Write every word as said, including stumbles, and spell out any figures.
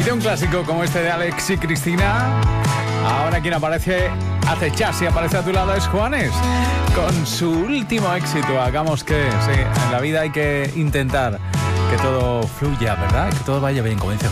Y de un clásico como este de Alex y Cristina, ahora quien aparece, acechas y aparece a tu lado es Juanes, con su último éxito. Hagamos que, sí, en la vida hay que intentar que todo fluya, ¿verdad? Que todo vaya bien, como dice